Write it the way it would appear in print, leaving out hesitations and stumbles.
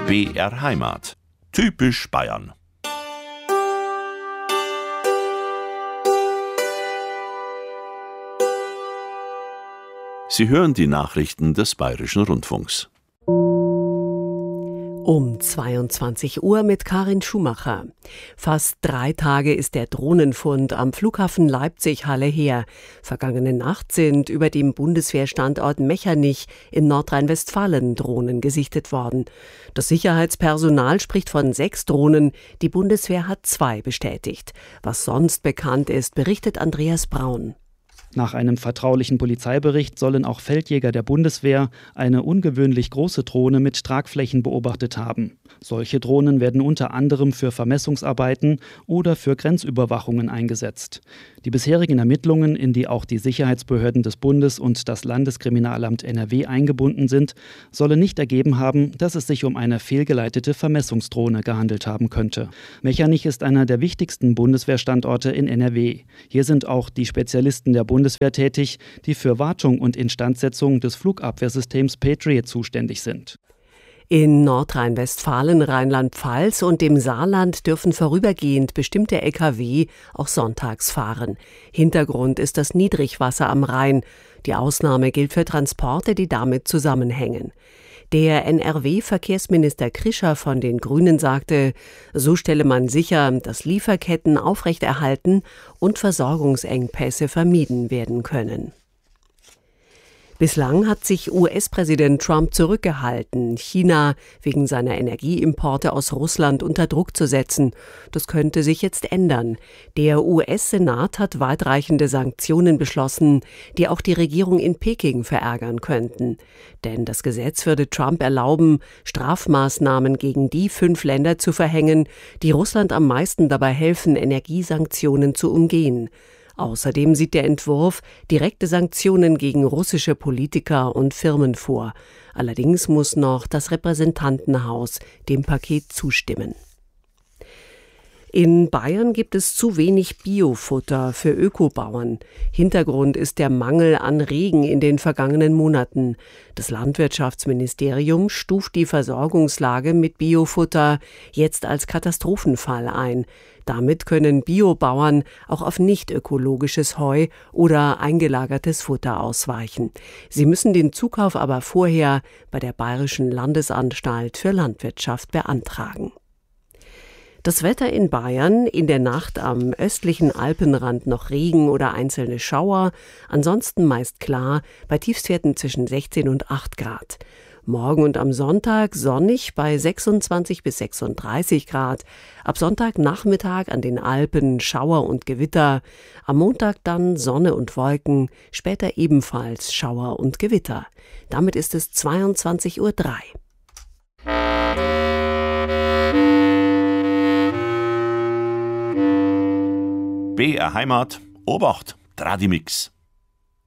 BR Heimat. Typisch Bayern. Sie hören die Nachrichten des Bayerischen Rundfunks. Um 22 Uhr mit Karin Schumacher. Fast 3 Tage ist der Drohnenfund am Flughafen Leipzig-Halle her. Vergangene Nacht sind über dem Bundeswehrstandort Mechernich in Nordrhein-Westfalen Drohnen gesichtet worden. Das Sicherheitspersonal spricht von 6 Drohnen. Die Bundeswehr hat 2 bestätigt. Was sonst bekannt ist, berichtet Andreas Braun. Nach einem vertraulichen Polizeibericht sollen auch Feldjäger der Bundeswehr eine ungewöhnlich große Drohne mit Tragflächen beobachtet haben. Solche Drohnen werden unter anderem für Vermessungsarbeiten oder für Grenzüberwachungen eingesetzt. Die bisherigen Ermittlungen, in die auch die Sicherheitsbehörden des Bundes und das Landeskriminalamt NRW eingebunden sind, sollen nicht ergeben haben, dass es sich um eine fehlgeleitete Vermessungsdrohne gehandelt haben könnte. Mechernich ist einer der wichtigsten Bundeswehrstandorte in NRW. Hier sind auch die Spezialisten der Bundeswehr tätig, die für Wartung und Instandsetzung des Flugabwehrsystems Patriot zuständig sind. In Nordrhein-Westfalen, Rheinland-Pfalz und dem Saarland dürfen vorübergehend bestimmte Lkw auch sonntags fahren. Hintergrund ist das Niedrigwasser am Rhein. Die Ausnahme gilt für Transporte, die damit zusammenhängen. Der NRW-Verkehrsminister Krischer von den Grünen sagte, so stelle man sicher, dass Lieferketten aufrechterhalten und Versorgungsengpässe vermieden werden können. Bislang hat sich US-Präsident Trump zurückgehalten, China wegen seiner Energieimporte aus Russland unter Druck zu setzen. Das könnte sich jetzt ändern. Der US-Senat hat weitreichende Sanktionen beschlossen, die auch die Regierung in Peking verärgern könnten. Denn das Gesetz würde Trump erlauben, Strafmaßnahmen gegen die 5 Länder zu verhängen, die Russland am meisten dabei helfen, Energiesanktionen zu umgehen. Außerdem sieht der Entwurf direkte Sanktionen gegen russische Politiker und Firmen vor. Allerdings muss noch das Repräsentantenhaus dem Paket zustimmen. In Bayern gibt es zu wenig Biofutter für Ökobauern. Hintergrund ist der Mangel an Regen in den vergangenen Monaten. Das Landwirtschaftsministerium stuft die Versorgungslage mit Biofutter jetzt als Katastrophenfall ein. Damit können Biobauern auch auf nicht ökologisches Heu oder eingelagertes Futter ausweichen. Sie müssen den Zukauf aber vorher bei der Bayerischen Landesanstalt für Landwirtschaft beantragen. Das Wetter in Bayern, in der Nacht am östlichen Alpenrand noch Regen oder einzelne Schauer, ansonsten meist klar, bei Tiefstwerten zwischen 16 und 8 Grad. Morgen und am Sonntag sonnig bei 26 bis 36 Grad. Ab Sonntagnachmittag an den Alpen Schauer und Gewitter. Am Montag dann Sonne und Wolken, später ebenfalls Schauer und Gewitter. Damit ist es 22:03 Uhr. BR Heimat, Obacht, Tradimix.